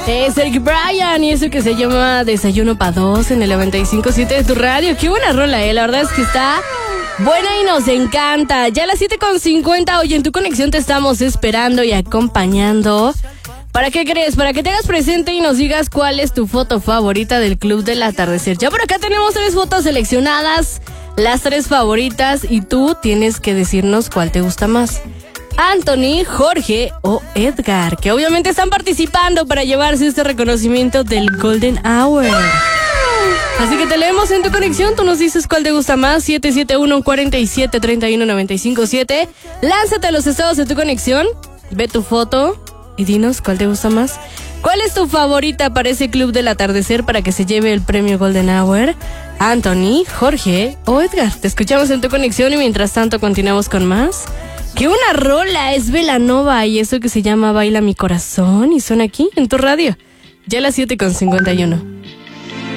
Es Eric Bryan y eso que se llama Desayuno pa' Dos en el 95.7 de tu radio. Qué buena rola, la verdad es que está buena y nos encanta. Ya a las 7:50, oye, en tu conexión te estamos esperando y acompañando. ¿Para qué crees? Para que te hagas presente y nos digas cuál es tu foto favorita del Club del Atardecer. Ya por acá tenemos 3 fotos seleccionadas, las 3 favoritas, y tú tienes que decirnos cuál te gusta más. Anthony, Jorge o Edgar, que obviamente están participando para llevarse este reconocimiento del Golden Hour. Así que te leemos en tu conexión, tú nos dices cuál te gusta más, 771-47-31-95-7. Lánzate a los estados de tu conexión, ve tu foto y dinos cuál te gusta más. ¿Cuál es tu favorita para ese Club del Atardecer para que se lleve el premio Golden Hour? Anthony, Jorge o Edgar. Te escuchamos en tu conexión y mientras tanto continuamos con más. ¡Qué una rola! Es Belanova y eso que se llama Baila mi corazón y suena aquí en tu radio. Ya a las 7:51.